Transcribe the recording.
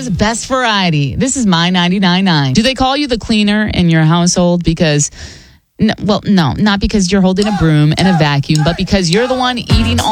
America's best variety. This is My 99.9. Do they call you the cleaner in your household because... No, not because you're holding a broom and a vacuum, but because you're the one eating all